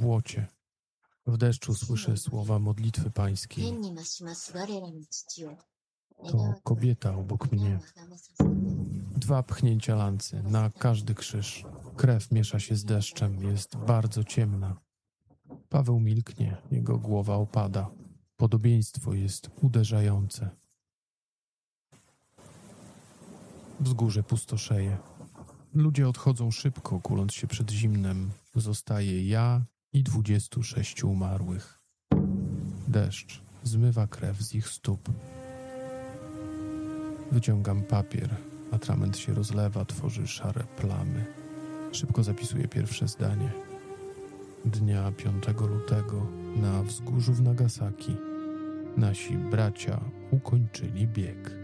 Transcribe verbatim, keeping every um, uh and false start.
błocie. W deszczu słyszę słowa modlitwy pańskiej. To kobieta obok mnie. Dwa pchnięcia lancy na każdy krzyż. Krew miesza się z deszczem, jest bardzo ciemna. Paweł milknie, jego głowa opada. Podobieństwo jest uderzające. Wzgórze pustoszeje. Ludzie odchodzą szybko, kuląc się przed zimnem. Zostaje ja i dwudziestu sześciu umarłych. Deszcz zmywa krew z ich stóp. Wyciągam papier. Atrament się rozlewa, tworzy szare plamy. Szybko zapisuję pierwsze zdanie. Dnia piątego lutego na wzgórzu w Nagasaki nasi bracia ukończyli bieg.